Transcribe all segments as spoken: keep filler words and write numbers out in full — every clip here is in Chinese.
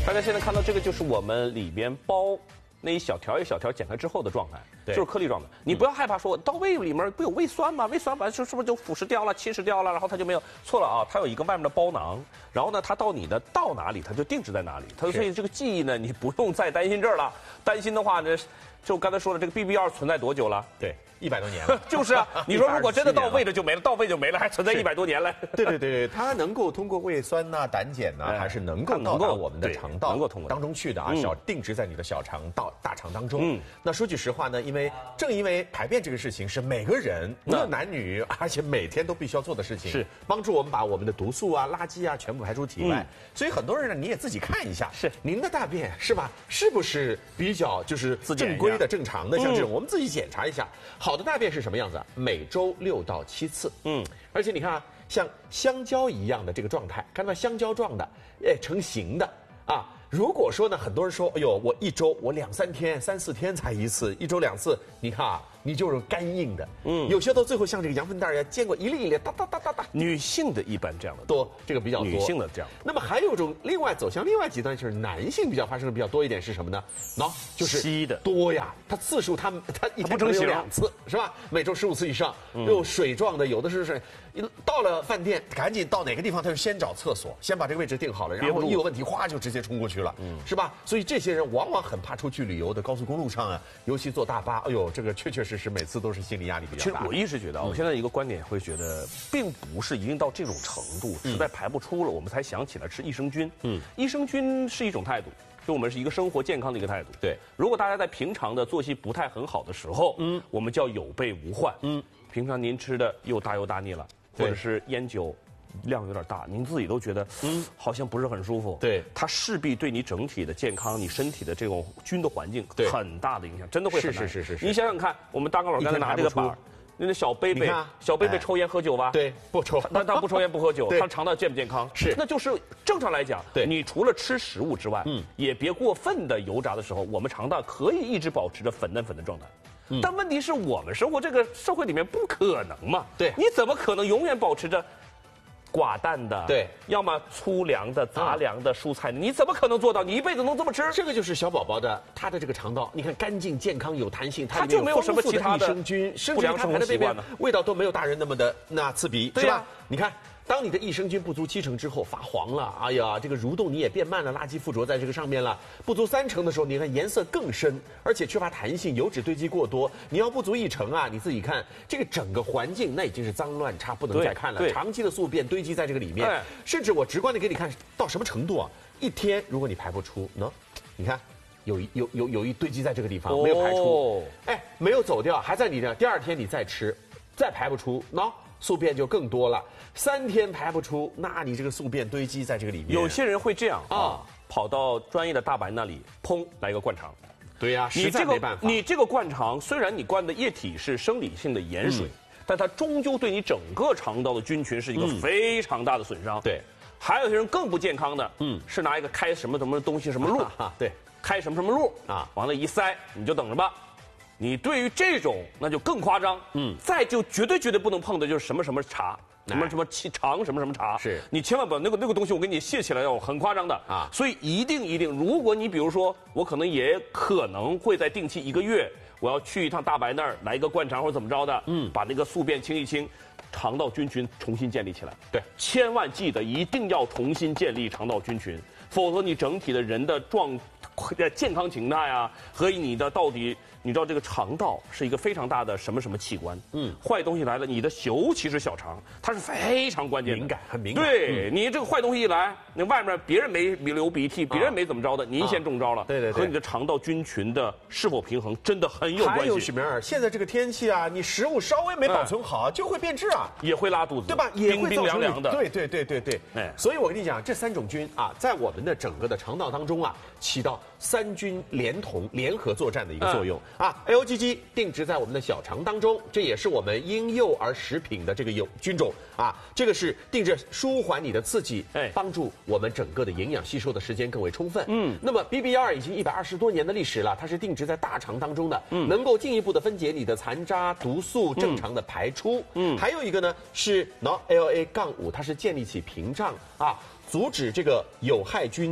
大家现在看到这个就是我们里边包那一小条一小条剪开之后的状态，就是颗粒状的。你不要害怕说到胃里面不有胃酸吗？胃酸完是是不是就腐蚀掉了、侵蚀掉了，然后它就没有？错了啊，它有一个外面的包囊，然后呢，它到你的到哪里它就定植在哪里。它所以这个记忆呢，你不用再担心这儿了。担心的话呢，就刚才说的这个 B B 二存在多久了？ 对。一百多年了， 就是啊，你说如果真的到胃了就没了，到胃就没了，还存在一百多年了。 对对对对，它能够通过胃酸呐、胆碱呐，还是能够到达我们的肠道能够通过当中去的啊，小定植在你的小肠道、大肠当中。那说句实话呢，因为正因为排便这个事情是每个人无论男女，而且每天都必须要做的事情， 是帮助我们把我们的毒素啊、垃圾啊全部排出体外。所以很多人呢，你也自己看一下， 是您的大便是吧？是不是比较就是正规的、正常的？像这种，我们自己检查一下，好的大便是什么样子？每周六到七次，嗯，而且你看啊，像香蕉一样的这个状态，看到香蕉状的，哎，成型的啊。如果说呢，很多人说，哎呦，我一周我两三天、三四天才一次，一周两次，你看啊，你就是干硬的，嗯，有些到最后像这个羊粪蛋儿呀，见过一粒一粒哒哒哒哒哒。 女性的一般这样的多，这个比较多。 女性的这样。 那么还有一种另外走向另外极端，就是男性比较发生的比较多一点是什么呢？喏，就是稀的多呀，它次数它它一天可能有两次，是吧？每周十五次以上，有水状的，有的是水。到了饭店，赶紧到哪个地方，他就先找厕所，先把这个位置定好了，然后一有问题，哗就直接冲过去了，嗯，是吧？所以这些人往往很怕出去旅游的高速公路上啊，尤其坐大巴，哎呦，这个确确实实每次都是心理压力比较大。 其实我一直觉得啊，我现在一个观点会觉得，并不是一定到这种程度，实在排不出了，我们才想起来吃益生菌。嗯，益生菌是一种态度。就我们是一个生活健康的一个态度。 对， 如果大家在平常的作息不太很好的时候，嗯，我们叫有备无患。嗯，平常您吃的又大又大腻了，或者是烟酒量有点大，您自己都觉得嗯好像不是很舒服。 对， 它势必对你整体的健康、你身体的这种菌的环境很大的影响，真的会很是是是是。 你想想看，我们大高老刚才拿这个板。那个小贝贝，小贝贝抽烟喝酒吧？ 对，不抽。 那他不抽烟不喝酒，他肠道健不健康？ 是， 那就是正常来讲， 对， 你除了吃食物之外，嗯，也别过分的油炸的时候，我们肠道可以一直保持着粉嫩粉的状态。嗯，但问题是我们生活这个社会里面不可能嘛？ 对， 你怎么可能永远保持着寡淡的？ 对， 要么粗粮的、杂粮的蔬菜，你怎么可能做到？你一辈子能这么吃？ 这个就是小宝宝的他的这个肠道，你看干净、健康、有弹性， 它就没有什么其他的益生菌， 不良生活习惯呢， 味道都没有大人那么的那刺鼻，是吧？你看。当你的益生菌不足七成之后发黄了，哎呀，这个蠕动你也变慢了，垃圾附着在这个上面了。不足三成的时候，你看颜色更深，而且缺乏弹性，油脂堆积过多。你要不足一成啊，你自己看这个整个环境，那已经是脏乱差，不能再看了。长期的宿便堆积在这个里面，甚至我直观的给你看到什么程度啊？一天如果你排不出，喏，你看。有一有有有一堆积在这个地方，没有排出，哎，没有走掉，还在你的。第二天你再吃，再排不出，喏，宿便就更多了。三天排不出，那你这个宿便堆积在这个里面。 有些人会这样啊，跑到专业的大白那里，砰，来一个灌肠。 对呀，实在没办法。 你这个灌肠，虽然你灌的液体是生理性的盐水，但它终究对你整个肠道的菌群是一个非常大的损伤。 对， 还有些人更不健康的，嗯，是拿一个开什么什么东西什么路， 对。 开什么什么路啊？往那一塞，你就等着吧。你对于这种那就更夸张，嗯，再就绝对绝对不能碰的就是什么什么茶，什么什么气肠什么什么茶， 是你千万不要那个那个东西，我给你卸起来要很夸张的啊。所以一定一定，如果你比如说我可能也可能会在定期一个月，我要去一趟大白那儿来一个灌肠或者怎么着的，嗯，把那个宿便清一清。肠道菌群重新建立起来， 对， 千万记得一定要重新建立肠道菌群，否则你整体的人的状呃健康形态啊和你的到底，你知道这个肠道是一个非常大的什么什么器官，嗯，坏东西来了，你的尤其是小肠，它是非常关键的， 敏感，很敏感。 对、嗯、你这个坏东西一来，那外面别人没流鼻涕，别人没怎么着的，您、啊、先中招了， 对对对， 和你的肠道菌群的是否平衡真的很有关系。 还有许明儿，现在这个天气啊，你食物稍微没保存好，嗯、就会变质啊。 也会拉肚子， 对吧？也会冰冰凉凉的。 对对对对对。哎，所以我跟你讲，这三种菌啊，在我们的整个的肠道当中啊，起到三菌连同联合作战的一个作用、嗯、啊。L G G 定植在我们的小肠当中，这也是我们婴幼儿食品的这个有菌种啊。这个是定制舒缓你的刺激，哎，帮助我们整个的营养吸收的时间更为充分。嗯，那么 B B 二 已经一百二十多年的历史了，它是定植在大肠当中的，嗯，能够进一步的分解你的残渣、毒素，正常的排出。嗯，还有一个呢是 L A 杠五，它是建立起屏障啊，阻止这个有害菌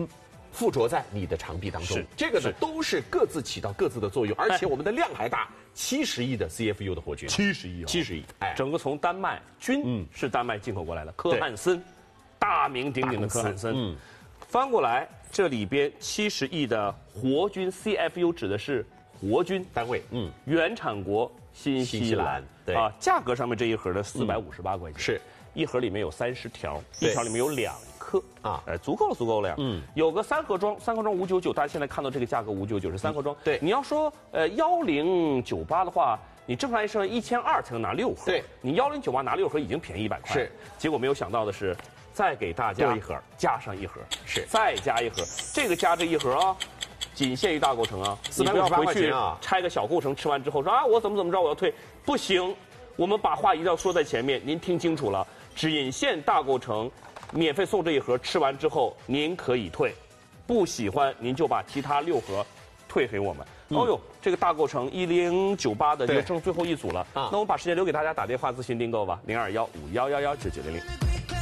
附着在你的肠壁当中。 是这个呢是都是各自起到各自的作用，而且我们的量还大，七十亿的 C F U 的活菌， 七十亿， 七十亿，哎， 整个从丹麦菌，嗯，是丹麦进口过来的，科汉森，大名鼎鼎的科汉森，嗯，翻过来这里边七十亿的活菌 C F U 指的是活菌单位，嗯， 原产国新西兰， 对啊，价格上面这一盒的四百五十八块钱， 是一盒里面有三十条，一条里面有两颗啊， 哎，足够了，足够了呀，嗯，有个三盒装，三盒装五九九，大家现在看到这个价格五九九是三盒装， 对， 你要说呃幺零九八的话。你正常来说一千二才能拿六盒， 对， 你幺零九八拿六盒已经便宜一百块， 是。 结果没有想到的是，再给大家多一盒， 加上一盒， 是， 再加一盒，这个加这一盒啊，仅限于大构成啊， 四百五十八块钱啊， 拆个小构成，吃完之后说啊我怎么怎么着我要退，不行，我们把话一定要说在前面，您听清楚了，仅限大构成，免费送这一盒，吃完之后您可以退，不喜欢您就把其他六盒退给我们。哦呦，这个大构成一零九八的就剩最后一组了。啊，那我们把时间留给大家打电话咨询订购吧，零二幺五幺幺幺九九零零。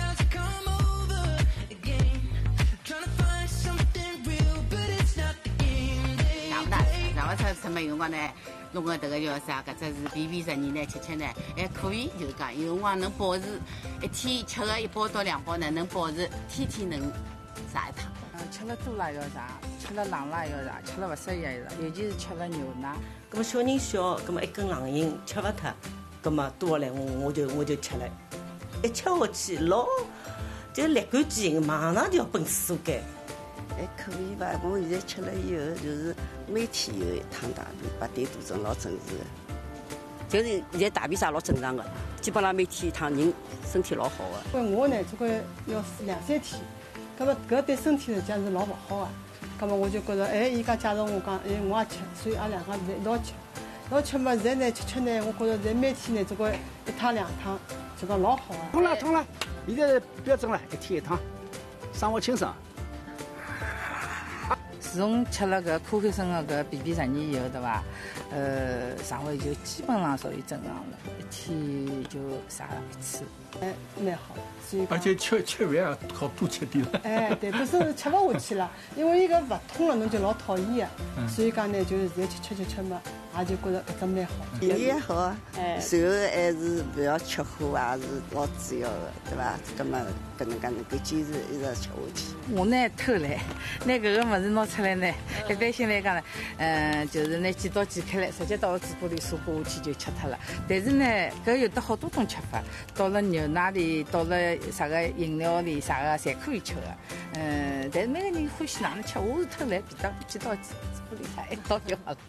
大不大？然后它什么用光呢？弄个这个叫啥？搿只是 B B 十二呢，吃吃呢，还可以，就是讲有辰光能保持一天吃个一包到两包呢，能保持天天能啥一趟。 吃了多了要啥，吃了冷了要啥，吃了不适也要啥，尤其是吃了牛奶。 咁么小人小，咁么一根冷饮吃不脱，咁么多来我我就我就吃了，一吃下去老就立竿见影，马上就要奔厕所间。 还可以吧，我现在吃了以后就是每天有一趟大便，八点多钟老准时的。就是现在大便啥老正常的，基本上每天一趟，人身体老好的。 我呢，这个要是两三天。咁么搿对身体来讲是老勿好啊。咁么我就觉着，哎，伊讲介绍我讲，哎，我也吃，所以阿两个侪一道吃。一道吃嘛，现在呢吃吃呢，我觉着在每天呢这个一趟两趟，这个老好啊。 通了通了，现在不要整了，一天一趟，生活轻松。 自从吃了搿科汉森的搿 B B 十二以后，对伐？呃，肠胃就基本上属于正常了，一天就啥一次。 哎，蛮好，所以而且吃吃饭啊，好多吃点了。 哎，对，不是吃不下去了，因为伊个勿通了，侬就老讨厌啊。嗯、所以讲呢，就是现在吃吃吃吃嘛，也就觉着搿只蛮好。 体力也好啊，哎，随后还是不要吃火，也是老主要的，对伐？搿么搿能介能够坚持一直吃下去。 我呢偷懒，拿搿个物事拿出来呢，一般性来讲呢，嗯，就是拿几刀剪开来，直接到嘴巴里嗦下去就吃脱了。但是呢，搿有得好多种吃法，到了牛奶里，到了啥个饮料里，啥个侪可以吃的。嗯，但是每个人欢喜哪能吃，我是偷懒，比到几刀嘴巴里啥一刀就好了。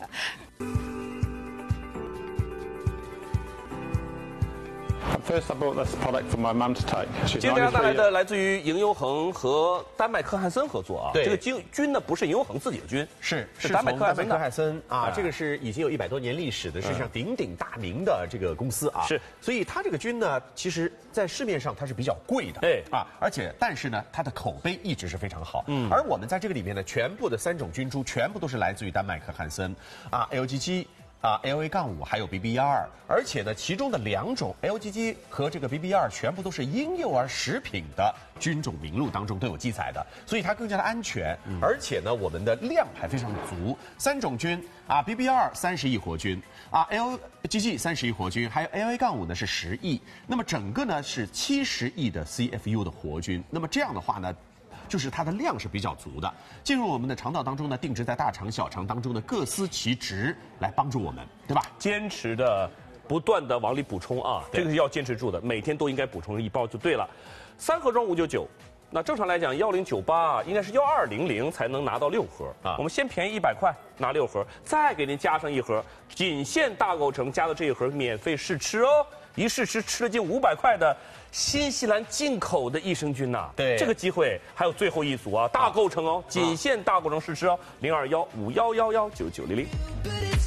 First, I bought this product for my mum to take. 今天给大家带来的来自于营优恒和丹麦科汉森合作啊。 对， 这个菌菌呢不是营优恒自己的菌， 是是丹麦科汉森的。 科汉森啊，这个是已经有一百多年历史的，世界上鼎鼎大名的这个公司啊。 是， 所以它这个菌呢，其实在市面上它是比较贵的， 对啊，而且但是呢，它的口碑一直是非常好。嗯，而我们在这个里面呢，全部的三种菌株全部都是来自于丹麦科汉森啊 ，L G G。啊 ，L A 杠五还有 B B 幺二，而且呢，其中的两种 L G G 和这个 B B 幺二全部都是婴幼儿食品的菌种名录当中都有记载的，所以它更加的安全，嗯、而且呢，我们的量还非常足。三种菌啊 ，B B 幺二三十亿活菌啊 ，L G G 三十亿活菌，还有 L A 杠五呢是十亿，那么整个呢是七十亿的 C F U 的活菌，那么这样的话呢。就是它的量是比较足的，进入我们的肠道当中呢，定植在大肠、小肠当中呢，各司其职来帮助我们，对吧？ 坚持的、不断的往里补充啊，这个是要坚持住的，每天都应该补充一包就对了。三盒装五九九，那正常来讲幺零九八应该是幺二零零才能拿到六盒啊。我们先便宜一百块拿六盒，再给您加上一盒，仅限大构成加的这一盒免费试吃哦。一试吃吃了近五百块的新西兰进口的益生菌呐、啊， 对， 这个机会还有最后一组啊，大构成哦，仅限大构成试吃哦，零二幺五幺幺幺九九零零。